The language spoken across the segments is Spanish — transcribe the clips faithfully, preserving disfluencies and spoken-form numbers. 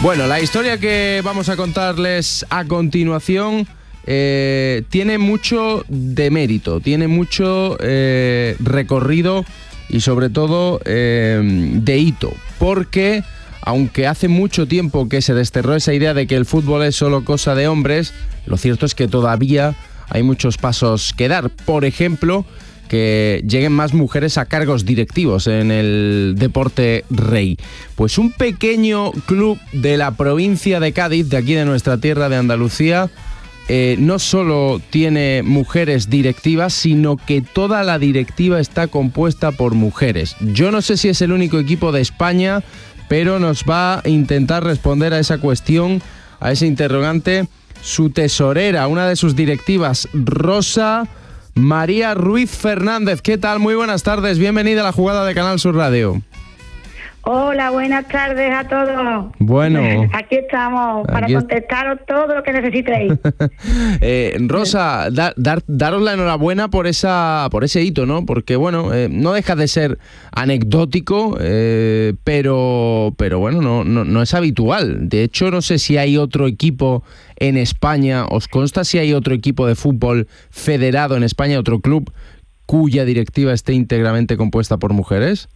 Bueno, la historia que vamos a contarles a continuación eh, tiene mucho de mérito, tiene mucho eh, recorrido y sobre todo eh, de hito, porque aunque hace mucho tiempo que se desterró esa idea de que el fútbol es solo cosa de hombres, lo cierto es que todavía hay muchos pasos que dar. Por ejemplo, que lleguen más mujeres a cargos directivos en el deporte rey. Pues un pequeño club de la provincia de Cádiz, de aquí de nuestra tierra de Andalucía, eh, no solo tiene mujeres directivas, sino que toda la directiva está compuesta por mujeres. Yo no sé si es el único equipo de España, pero nos va a intentar responder a esa cuestión, a ese interrogante, su tesorera, una de sus directivas, Rosa María Ruiz Fernández. ¿Qué tal? Muy buenas tardes, bienvenida a la jugada de Canal Sur Radio. Hola, buenas tardes a todos. Bueno. Aquí estamos para aquí contestaros todo lo que necesitéis. eh, Rosa, da, dar, daros la enhorabuena por esa por ese hito, ¿no? Porque, bueno, eh, no deja de ser anecdótico, eh, pero, pero bueno, no, no, no es habitual. De hecho, no sé si hay otro equipo en España, ¿os consta si hay otro equipo de fútbol federado en España, otro club cuya directiva esté íntegramente compuesta por mujeres?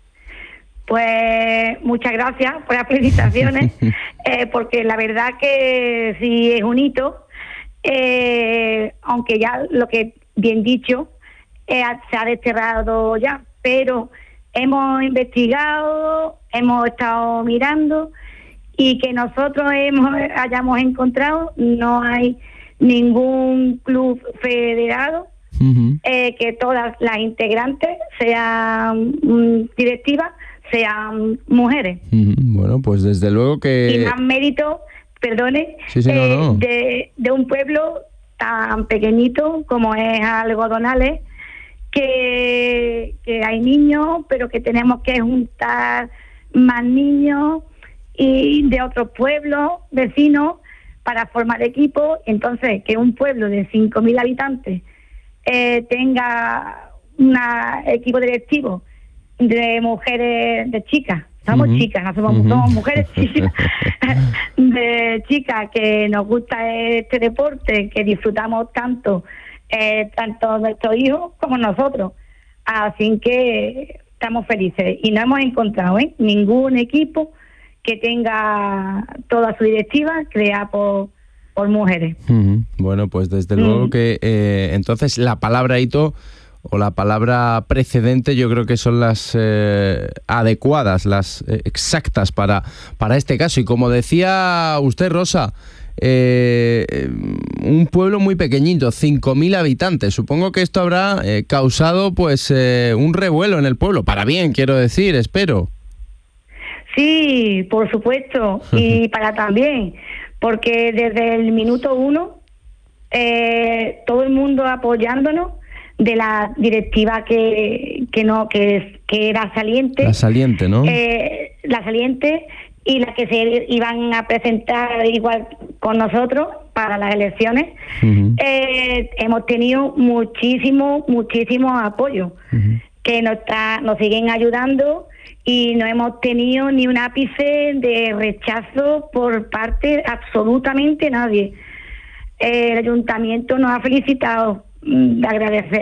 Pues muchas gracias por las felicitaciones, eh, porque la verdad que sí es un hito, eh, aunque ya lo que bien dicho eh, se ha desterrado ya, pero hemos investigado, hemos estado mirando y que nosotros hemos hayamos encontrado, no hay ningún club federado, uh-huh. eh, que todas las integrantes sean um, directivas, sean mujeres. Bueno, pues desde luego que... Y más mérito, perdone, sí, sí, eh, no, no. De, de un pueblo tan pequeñito como es Algodonales, que, que hay niños, pero que tenemos que juntar más niños y de otros pueblos vecinos para formar equipo. Entonces, que un pueblo de cinco mil habitantes eh, tenga un equipo directivo de mujeres, de chicas, somos uh-huh. chicas, no somos, uh-huh. somos mujeres chicas, de chicas que nos gusta este deporte, que disfrutamos tanto, eh, tanto nuestros hijos como nosotros. Así que estamos felices y no hemos encontrado ¿eh? ningún equipo que tenga toda su directiva creada por, por mujeres. Uh-huh. Bueno, pues desde uh-huh. luego que eh, entonces la palabra hito o la palabra precedente yo creo que son las eh, adecuadas, las eh, exactas para, para este caso. Y como decía usted, Rosa, eh, un pueblo muy pequeñito, cinco mil habitantes. Supongo que esto habrá eh, causado pues eh, un revuelo en el pueblo, para bien, quiero decir, espero. Sí, por supuesto, y para también, porque desde el minuto uno eh, todo el mundo apoyándonos de la directiva que que no que que era saliente la saliente no eh, la saliente y la que se iban a presentar igual con nosotros para las elecciones. Uh-huh. eh, hemos tenido muchísimo muchísimo apoyo, uh-huh. que nos está, nos siguen ayudando y no hemos tenido ni un ápice de rechazo por parte de absolutamente nadie. El ayuntamiento nos ha felicitado, de agradecer